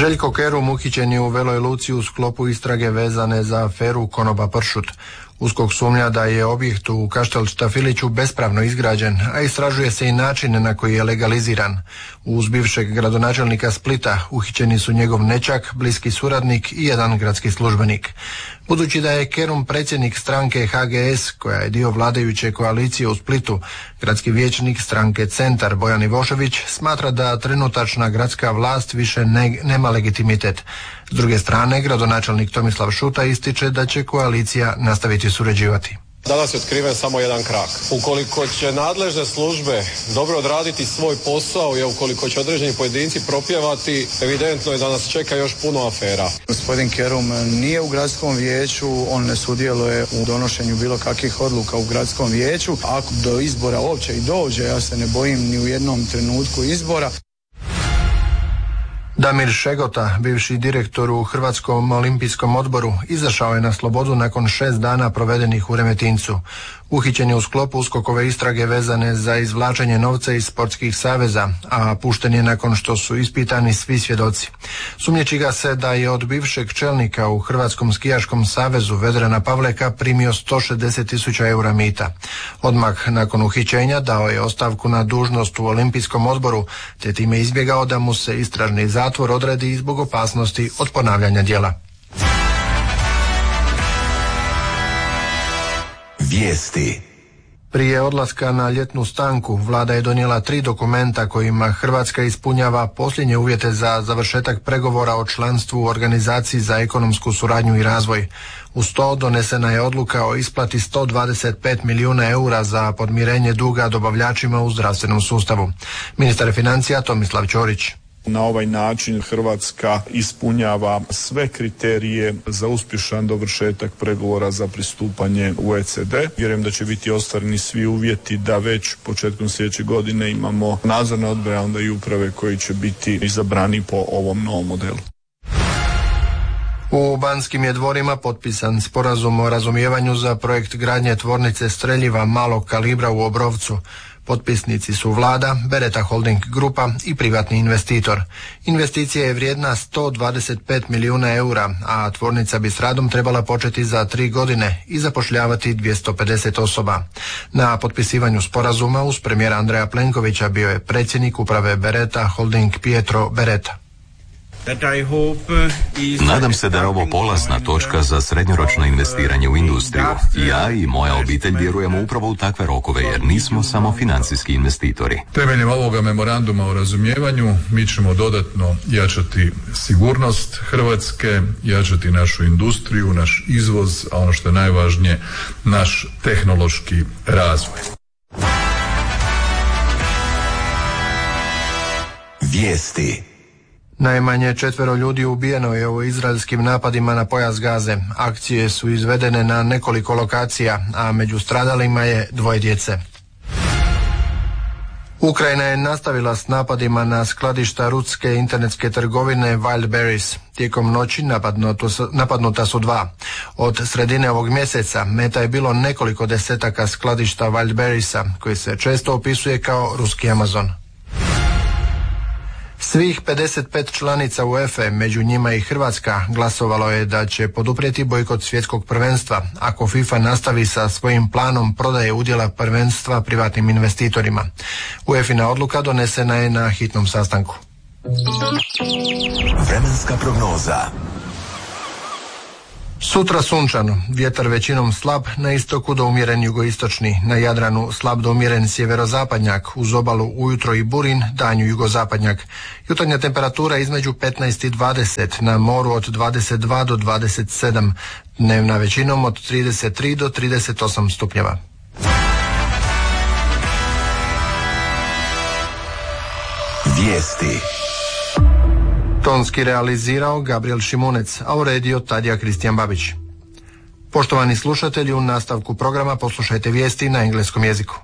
Željko Kerum uhićen je u Veloj Luci u sklopu istrage vezane za aferu Konoba pršut. USKOK sumnja da je objekt u Kaštel Štafiliću bespravno izgrađen, a istražuje se i način na koji je legaliziran. Uz bivšeg gradonačelnika Splita uhićeni su njegov nećak, bliski suradnik i jedan gradski službenik. Budući da je Kerum predsjednik stranke HGS, koja je dio vladajuće koalicije u Splitu, gradski vijećnik stranke Centar Bojan Ivošević smatra da trenutačna gradska vlast više nema legitimitet. S druge strane, gradonačelnik Tomislav Šuta ističe da će koalicija nastaviti surađivati. Danas je otkriven samo jedan krak. Ukoliko će nadležne službe dobro odraditi svoj posao i ukoliko će određeni pojedinci propjevati, evidentno je da nas čeka još puno afera. Gospodin Kerum nije u gradskom vijeću, on ne sudjeluje u donošenju bilo kakvih odluka u gradskom vijeću. Ako do izbora uopće i dođe, ja se ne bojim ni u jednom trenutku izbora. Damir Šegota, bivši direktor u Hrvatskom olimpijskom odboru, izašao je na slobodu nakon 6 dana provedenih u Remetincu. Uhićen je u sklopu USKOK-ove istrage vezane za izvlačenje novca iz sportskih saveza, a pušten je nakon što su ispitani svi svjedoci. Sumnjiči ga se da je od bivšeg čelnika u Hrvatskom skijaškom savezu Vedrana Pavleka primio 160.000 eura mita. Odmah nakon uhićenja dao je ostavku na dužnost u Olimpijskom odboru, te time izbjegao da mu se istražni zatvor odredi zbog opasnosti od ponavljanja djela. Vijesti. Prije odlaska na ljetnu stanku, vlada je donijela 3 dokumenta kojima Hrvatska ispunjava posljednje uvjete za završetak pregovora o članstvu u Organizaciji za ekonomsku suradnju i razvoj. Uz to donesena je odluka o isplati 125 milijuna eura za podmirenje duga dobavljačima u zdravstvenom sustavu. Ministar financija Tomislav Ćorić. Na ovaj način Hrvatska ispunjava sve kriterije za uspješan dovršetak pregovora za pristupanje u OECD. Vjerujem da će biti ostvareni svi uvjeti da već početkom sljedeće godine imamo nadzorne odbore, onda i uprave koji će biti izabrani po ovom novom modelu. U Banskim je dvorima potpisan sporazum o razumijevanju za projekt gradnje tvornice streljiva malog kalibra u Obrovcu. Potpisnici su vlada, Beretta Holding grupa i privatni investitor. Investicija je vrijedna 125 milijuna eura, a tvornica bi s radom trebala početi za 3 godine i zapošljavati 250 osoba. Na potpisivanju sporazuma uz premijera Andreja Plenkovića bio je predsjednik uprave Beretta Holding Pietro Beretta. Nadam se da je ovo polazna točka za srednjoročno investiranje u industriju. Ja i moja obitelj vjerujemo upravo u takve rokove jer nismo samo financijski investitori. Temeljem ovoga memoranduma o razumijevanju mi ćemo dodatno jačati sigurnost Hrvatske, jačati našu industriju, naš izvoz, a ono što je najvažnije, naš tehnološki razvoj. Vijesti. Najmanje 4 ljudi ubijeno je u izraelskim napadima na pojas Gaze. Akcije su izvedene na nekoliko lokacija, a među stradalima je 2 djece. Ukrajina je nastavila s napadima na skladišta ruske internetske trgovine Wildberries. Tijekom noći napadnuta su 2. Od sredine ovog mjeseca meta je bilo nekoliko desetaka skladišta Wildberriesa, koji se često opisuje kao ruski Amazon. Svih 55 članica UEFA, među njima i Hrvatska, glasovalo je da će poduprijeti bojkot svjetskog prvenstva ako FIFA nastavi sa svojim planom prodaje udjela prvenstva privatnim investitorima. UEFA-ina odluka donesena je na hitnom sastanku. Vremenska prognoza. Sutra sunčano, vjetar većinom slab, na istoku do umjeren jugoistočni, na Jadranu slab do umjeren sjeverozapadnjak, uz obalu ujutro i burin, danju jugozapadnjak. Jutarnja temperatura između 15 i 20, na moru od 22 do 27, dnevna većinom od 33 do 38 stupnjeva. Vijesti. Tonski realizirao Gabriel Šimunec, a uredio Tadija Kristijan Babić. Poštovani slušatelji, u nastavku programa poslušajte vijesti na engleskom jeziku.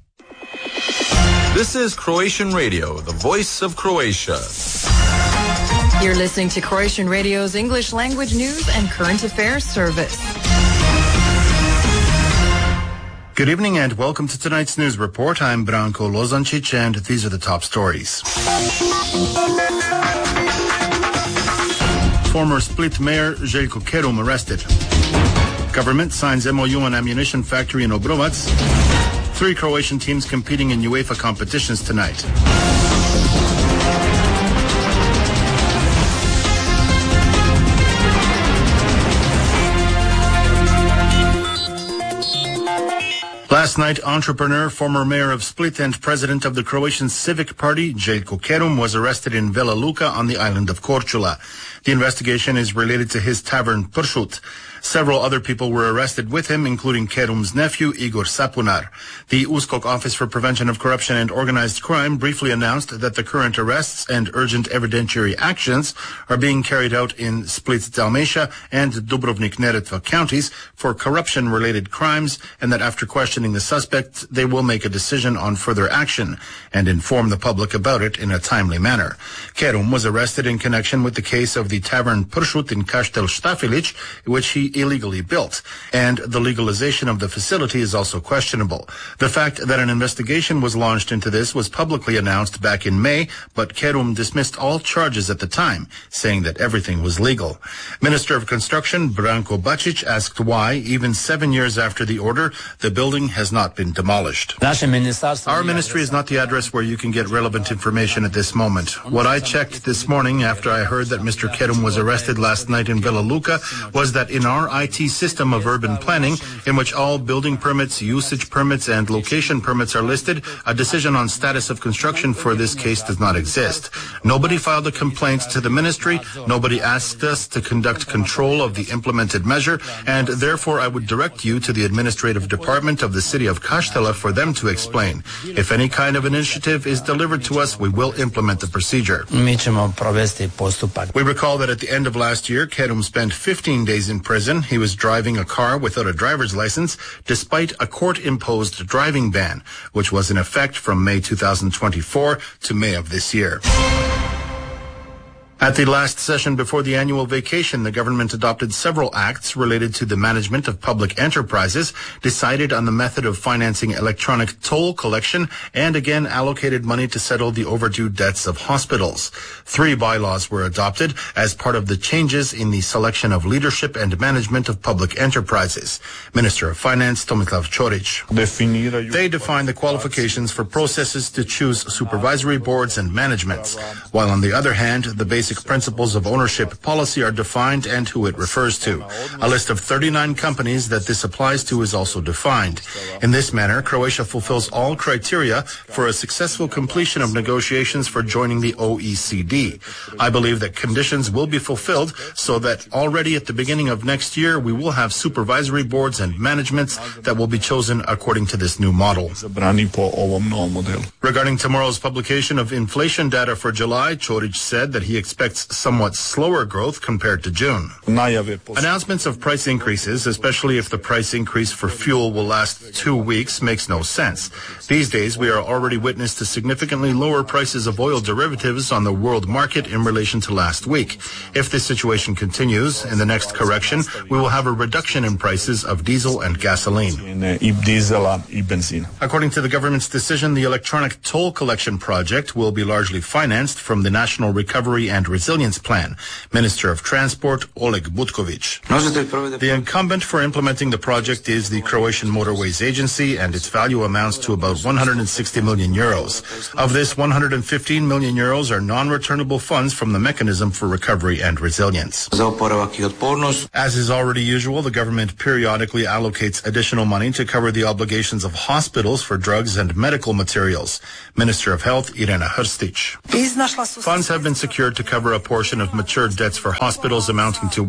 This is Croatian Radio, the voice of Croatia. You're listening to Croatian Radio's English language news and current affairs service. Good evening and welcome to tonight's news report. I'm Branko Lozančić and these are the top stories. Former Split Mayor Željko Kerum arrested. Government signs MOU on ammunition factory in Obrovac. 3 Croatian teams competing in UEFA competitions tonight. Last night, entrepreneur, former mayor of Split and president of the Croatian Civic Party, Željko Kerum, was arrested in Vela Luka on the island of Korčula. The investigation is related to his tavern Pršut. Several other people were arrested with him, including Kerum's nephew, Igor Sapunar. The USKOK Office for Prevention of Corruption and Organized Crime briefly announced that the current arrests and urgent evidentiary actions are being carried out in Split, Dalmatia and Dubrovnik-Neretva counties for corruption-related crimes, and that after questioning the suspects, they will make a decision on further action and inform the public about it in a timely manner. Kerum was arrested in connection with the case of the tavern Pršut in Kastel Štafilić, which he illegally built, and the legalization of the facility is also questionable. The fact that an investigation was launched into this was publicly announced back in May, but Kerum dismissed all charges at the time, saying that everything was legal. Minister of Construction Branko Bačić asked why, even 7 years after the order, the building has not been demolished. Our ministry is not the address where you can get relevant information at this moment. What I checked this morning after I heard that Mr. Kerum was arrested last night in Vela Luka was that in our IT system of urban planning, in which all building permits, usage permits, and location permits are listed, a decision on status of construction for this case does not exist. Nobody filed a complaint to the ministry, nobody asked us to conduct control of the implemented measure, and therefore I would direct you to the administrative department of the city of Kaštela for them to explain. If any kind of initiative is delivered to us, we will implement the procedure. We recall that at the end of last year, Kerum spent 15 days in prison. He was driving a car without a driver's license, despite a court-imposed driving ban, which was in effect from May 2024 to May of this year. At the last session before the annual vacation, the government adopted several acts related to the management of public enterprises, decided on the method of financing electronic toll collection, and again allocated money to settle the overdue debts of hospitals. 3 bylaws were adopted as part of the changes in the selection of leadership and management of public enterprises. Minister of Finance Tomislav Ćorić. They define the qualifications for processes to choose supervisory boards and managements, while on the other hand, the basic principles of ownership policy are defined and who it refers to. A list of 39 companies that this applies to is also defined. In this manner, Croatia fulfills all criteria for a successful completion of negotiations for joining the OECD. I believe that conditions will be fulfilled so that already at the beginning of next year, we will have supervisory boards and managements that will be chosen according to this new model. Regarding tomorrow's publication of inflation data for July, Ćorić said that he expects somewhat slower growth compared to June. Announcements of price increases, especially if the price increase for fuel will last 2 weeks, makes no sense. These days, we are already witness to significantly lower prices of oil derivatives on the world market in relation to last week. If this situation continues, in the next correction, we will have a reduction in prices of diesel and gasoline. According to the government's decision, the electronic toll collection project will be largely financed from the National Recovery and Resilience Plan. Minister of Transport Oleg Butković. The incumbent for implementing the project is the Croatian Motorways Agency, and its value amounts to about 160 million euros. Of this, 115 million euros are non-returnable funds from the Mechanism for Recovery and Resilience. As is already usual, the government periodically allocates additional money to cover the obligations of hospitals for drugs and medical materials. Minister of Health Irena Hrstić. Funds have been secured to cover a portion of matured debts for hospitals amounting to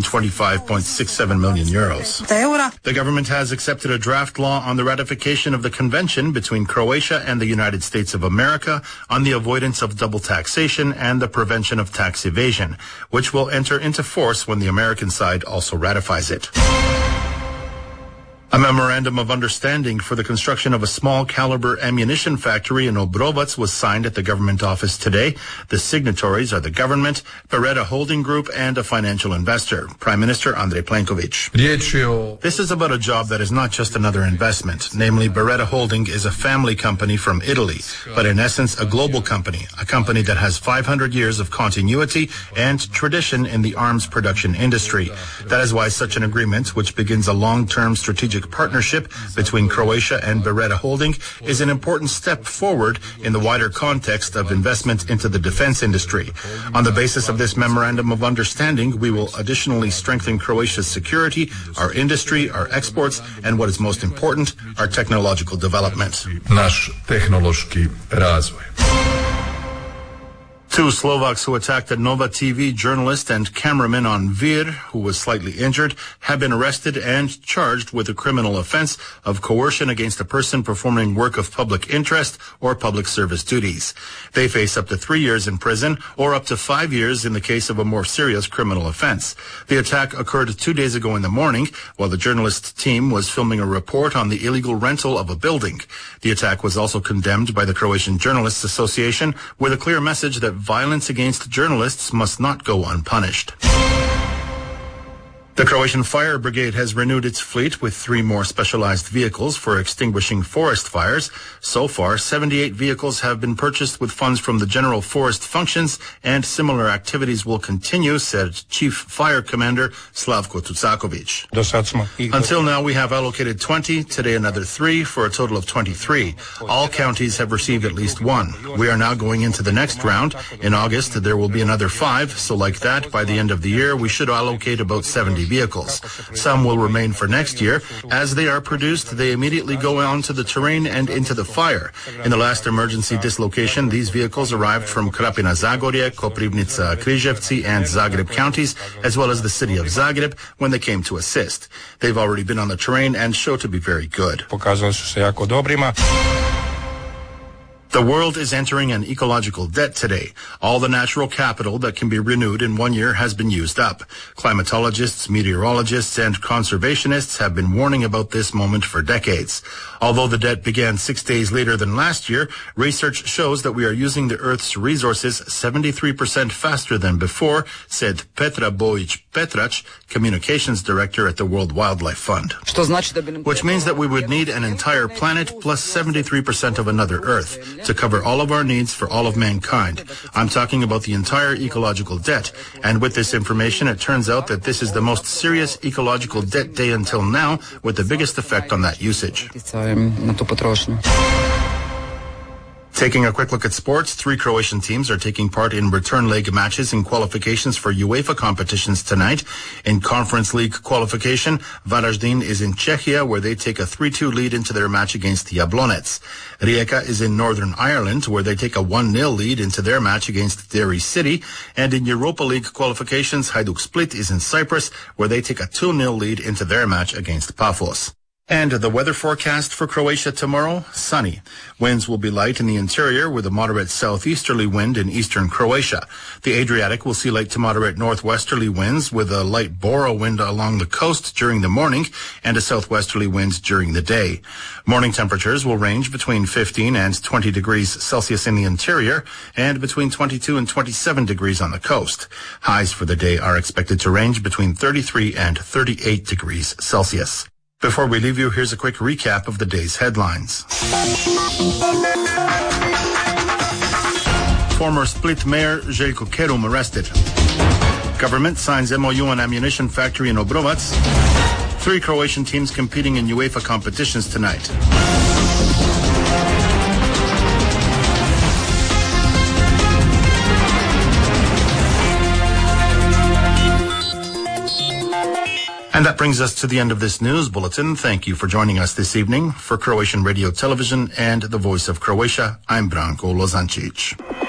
125.67 million euros. The government has accepted a draft law on the ratification of the convention between Croatia and the United States of America on the avoidance of double taxation and the prevention of tax evasion, which will enter into force when the American side also ratifies it. A memorandum of understanding for the construction of a small-caliber ammunition factory in Obrovac was signed at the government office today. The signatories are the government, Beretta Holding Group, and a financial investor, Prime Minister Andrej Plenković. This is about a job that is not just another investment. Namely, Beretta Holding is a family company from Italy, but in essence a global company, a company that has 500 years of continuity and tradition in the arms production industry. That is why such an agreement, which begins a long-term strategic partnership between Croatia and Beretta Holding, is an important step forward in the wider context of investment into the defense industry. On the basis of this memorandum of understanding, we will additionally strengthen Croatia's security, our industry, our exports, and what is most important, our technological development. Naš tehnološki razvoj. Two Slovaks who attacked a Nova TV journalist and cameraman on Vir, who was slightly injured, have been arrested and charged with a criminal offense of coercion against a person performing work of public interest or public service duties. They face up to 3 years in prison or up to 5 years in the case of a more serious criminal offense. The attack occurred 2 days ago in the morning while the journalist team was filming a report on the illegal rental of a building. The attack was also condemned by the Croatian Journalists Association with a clear message that violence against journalists must not go unpunished. The Croatian Fire Brigade has renewed its fleet with 3 more specialized vehicles for extinguishing forest fires. So far, 78 vehicles have been purchased with funds from the General Forest Functions, and similar activities will continue, said Chief Fire Commander Slavko Tucakovic. Until now, we have allocated 20, today another 3, for a total of 23. All counties have received at least 1. We are now going into the next round. In August, there will be another 5, so like that, by the end of the year, we should allocate about 70 vehicles. Some will remain for next year. As they are produced, they immediately go onto the terrain and into the fire. In the last emergency dislocation, these vehicles arrived from Krapina Zagorje, Koprivnica, Križevci, and Zagreb counties, as well as the city of Zagreb, when they came to assist. They've already been on the terrain and show to be very good. The world is entering an ecological debt today. All the natural capital that can be renewed in 1 year has been used up. Climatologists, meteorologists, and conservationists have been warning about this moment for decades. Although the debt began 6 days later than last year, research shows that we are using the Earth's resources 73% faster than before, said Petra Bojic-Petrac, communications director at the World Wildlife Fund. Which means that we would need an entire planet plus 73% of another Earth to cover all of our needs for all of mankind. I'm talking about the entire ecological debt. And with this information, it turns out that this is the most serious ecological debt day until now, with the biggest effect on that usage. Taking a quick look at sports, 3 Croatian teams are taking part in return leg matches in qualifications for UEFA competitions tonight. In Conference League qualification, Varaždin is in Czechia, where they take a 3-2 lead into their match against Jablonec. Rijeka is in Northern Ireland, where they take a 1-0 lead into their match against Derry City. And in Europa League qualifications, Hajduk Split is in Cyprus, where they take a 2-0 lead into their match against Pafos. And the weather forecast for Croatia tomorrow, sunny. Winds will be light in the interior with a moderate southeasterly wind in eastern Croatia. The Adriatic will see light to moderate northwesterly winds with a light Bora wind along the coast during the morning and a southwesterly wind during the day. Morning temperatures will range between 15 and 20 degrees Celsius in the interior and between 22 and 27 degrees on the coast. Highs for the day are expected to range between 33 and 38 degrees Celsius. Before we leave you, here's a quick recap of the day's headlines. Former Split Mayor Željko Kerum arrested. Government signs MOU on ammunition factory in Obrovac. 3 Croatian teams competing in UEFA competitions tonight. And that brings us to the end of this news bulletin. Thank you for joining us this evening. For Croatian Radio Television and the Voice of Croatia, I'm Branko Lozancic.